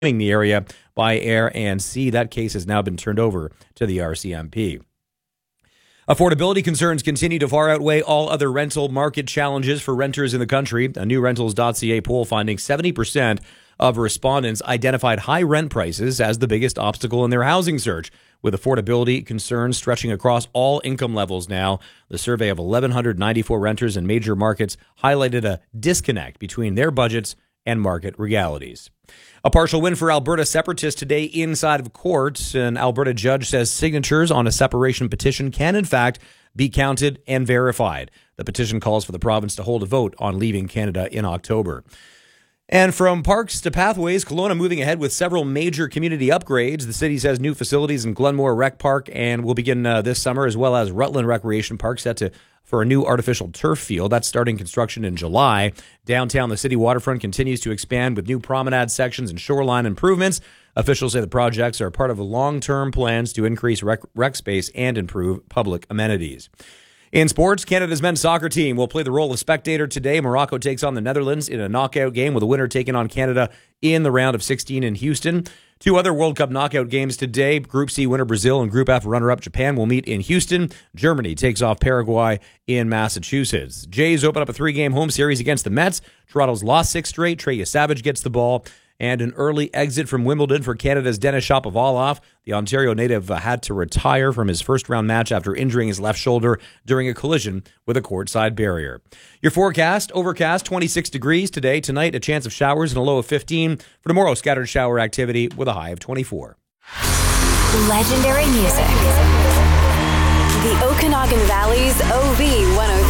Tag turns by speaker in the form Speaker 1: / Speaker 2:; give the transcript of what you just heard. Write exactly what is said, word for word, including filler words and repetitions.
Speaker 1: the area by air and sea. That case has now been turned over to the R C M P. Affordability concerns continue to far outweigh all other rental market challenges for renters in the country. A new rentals dot c a poll finding seventy percent of respondents identified high rent prices as the biggest obstacle in their housing search, with affordability concerns stretching across all income levels now. The survey of one thousand one hundred ninety-four renters in major markets highlighted a disconnect between their budgets and market realities. A partial win for Alberta separatists today inside of court. An Alberta judge says signatures on a separation petition can, in fact, be counted and verified. The petition calls for the province to hold a vote on leaving Canada in October. And from parks to pathways, Kelowna moving ahead with several major community upgrades. The city says new facilities in Glenmore Rec Park and will begin uh, this summer, as well as Rutland Recreation Park set to for a new artificial turf field. That's starting construction in July. Downtown, the city waterfront continues to expand with new promenade sections and shoreline improvements. Officials say the projects are part of long-term plans to increase rec, rec space and improve public amenities. In sports, Canada's men's soccer team will play the role of spectator today. Morocco takes on the Netherlands in a knockout game, with a winner taking on Canada in the round of sixteen in Houston. Two other World Cup knockout games today. Group C winner Brazil and Group F runner-up Japan will meet in Houston. Germany takes off Paraguay in Massachusetts. Jays open up a three-game home series against the Mets. Toronto's lost six straight. Trey Savage gets the ball. And an early exit from Wimbledon for Canada's Denis Shapovalov. The Ontario native had to retire from his first-round match after injuring his left shoulder during a collision with a courtside barrier. Your forecast, overcast, twenty-six degrees today. Tonight, a chance of showers and a low of fifteen. For tomorrow, scattered shower activity with a high of twenty-four.
Speaker 2: Legendary music. The Okanagan Valley's O V one oh